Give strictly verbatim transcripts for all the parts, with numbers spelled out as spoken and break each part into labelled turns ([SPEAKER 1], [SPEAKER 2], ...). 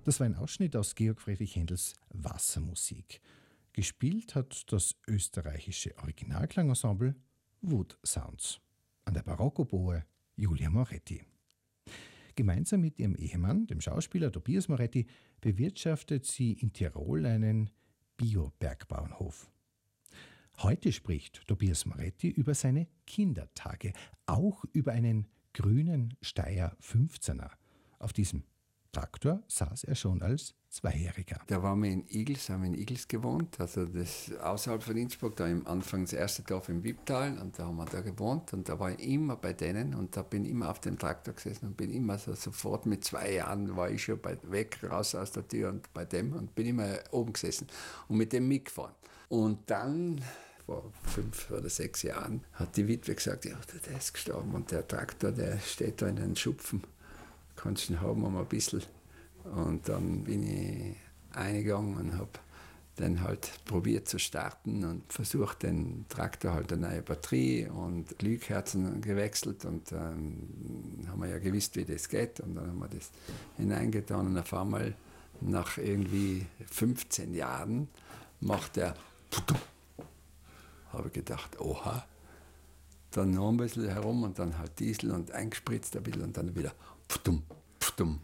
[SPEAKER 1] Das war ein Ausschnitt aus Georg Friedrich Händels Wassermusik. Gespielt hat das österreichische Originalklangensemble Wood Sounds. An der Barockoboe Julia Moretti. Gemeinsam mit ihrem Ehemann, dem Schauspieler Tobias Moretti, bewirtschaftet sie in Tirol einen Bio-Bergbauernhof. Heute spricht Tobias Moretti über seine Kindertage, auch über einen grünen Steyr fünfzehner. Auf diesem Traktor saß er schon als Zweijähriger.
[SPEAKER 2] Da waren wir in Igls, haben wir in Igls gewohnt, also das außerhalb von Innsbruck, da im Anfang das erste Dorf im Wipptal, und da haben wir da gewohnt und da war ich immer bei denen und da bin ich immer auf dem Traktor gesessen und bin immer so sofort mit zwei Jahren war ich schon bei, weg, raus aus der Tür und bei dem und bin immer oben gesessen und mit dem mitgefahren. Und dann vor fünf oder sechs Jahren hat die Witwe gesagt, ja, der ist gestorben und der Traktor, der steht da in den Schupfen, kannst du ihn haben, um ein bisschen. Und dann bin ich eingegangen und habe dann halt probiert zu starten und versucht, den Traktor halt eine neue Batterie und Glühkerzen gewechselt und dann ähm, haben wir ja gewusst, wie das geht und dann haben wir das hineingetan und auf einmal nach irgendwie fünfzehn Jahren macht er, habe ich gedacht, oha, dann noch ein bisschen herum und dann halt Diesel und eingespritzt ein bisschen und dann wieder pftum, pftum.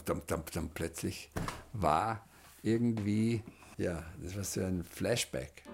[SPEAKER 2] Plötzlich war irgendwie, ja, das war so ein Flashback.